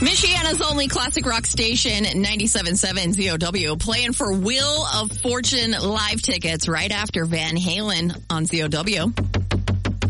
Michiana's only classic rock station, 97.7 ZOW, playing for Wheel of Fortune live tickets right after Van Halen on ZOW.